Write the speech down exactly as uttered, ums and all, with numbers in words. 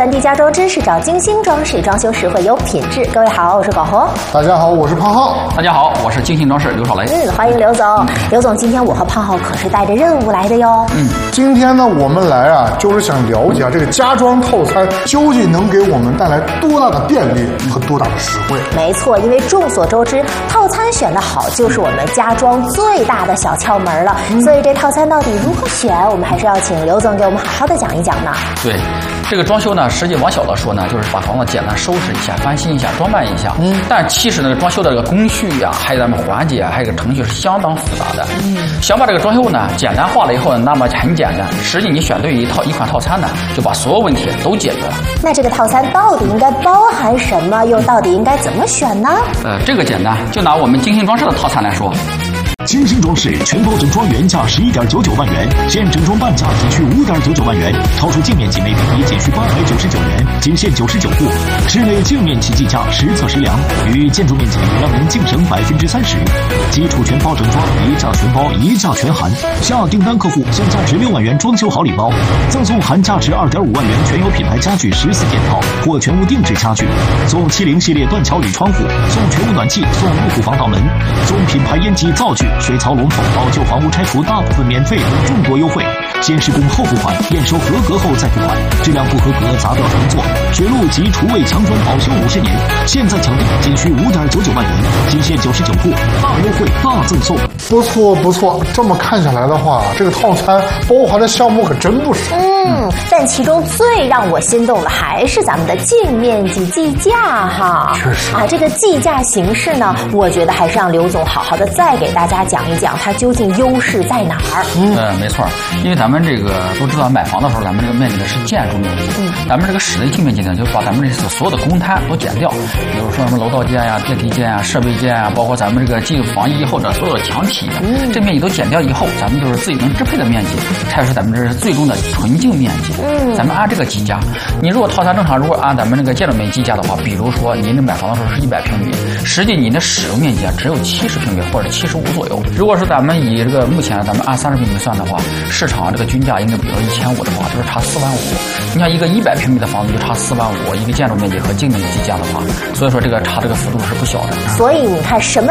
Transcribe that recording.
传递家装知识，找精心装饰，装修实惠有品质。各位好，我是广红。 大家好，我是胖浩。 大家好，我是精心装饰刘少雷。 嗯，欢迎刘总。刘总，今天我和胖浩可是带着任务来的哟。 嗯，今天呢，我们来啊，就是想了解啊，这个家装套餐究竟能给我们带来多大的便利和多大的实惠？ 没错，因为众所周知，套餐选得好就是我们家装最大的小窍门了。嗯、所以这套餐到底如何选，我们还是要请刘总给我们好好的讲一讲呢。 对，这个装修呢，实际往小了说呢，就是把房子简单收拾一下、翻新一下、装扮一下。嗯，但其实呢，装修的这个工序啊，还有咱们环节啊，还有个程序是相当复杂的。嗯，想把这个装修呢简单化了以后，那么很简单。实际你选对一套一款套餐呢，就把所有问题都解决了。 那这个套餐到底应该包含什么？又到底应该怎么选呢？ 呃，这个简单，就拿我们精心装饰的套餐来说。 精心装饰全包整装原价十一点九九万元，现整装半价仅需五点九九万元，超出净面积每平米仅需八百九十九元，仅限九十九户。室内净面积计价实测实量，与建筑面积让您净省百分之三十。基础全包整装，一价全包，一价全含。下订单客户享价值六万元装修好礼包，赠送含价值二点五万元全有品牌家具十四件套或全屋定制家具，送七零系列断桥铝窗户，送全屋暖气，送入户防盗门，送品牌烟机灶具。水槽龙头，老旧房屋拆除大部分免费等众多优惠，先施工后付款，验收合格后再付款，质量不合格砸掉重做。水路及厨卫墙砖保修五十年，现在抢订仅需五点九九万元，仅限九十九户，大优惠大赠送。 不错不错，这么看下来的话，这个套餐包含的项目可真不少。 嗯，但其中最让我心动的还是咱们的净面积计价哈。 确实啊，这个计价形式呢，我觉得还是让刘总好好的再给大家讲一讲它究竟优势在哪儿。 嗯，呃，没错，因为咱们这个都知道，买房的时候咱们这个面积呢是建筑面积，嗯，咱们这个室内净面积呢，就把咱们这所有的公摊都减掉，比如说什么楼道间呀、电梯间啊、设备间啊，包括咱们这个进房一后的所有的墙体，嗯，这面积都减掉以后，咱们就是自己能支配的面积，才是咱们这是最终的纯净面积。嗯，咱们按这个计价。你如果套餐正常，如果按咱们这个建筑面积计价的话，比如说您这买房的时候是一百平米，实际您的使用面积啊只有七十平米或者七十五左右。如果是咱们以这个目前咱们按三十平米算的话，市场这个均价应该比如一千五的话，就是差四万五。你像一个一百平米的房子就差四万五，一个建筑面积和净面积计价的话，所以说这个差这个幅度是不小的。 所以你看什么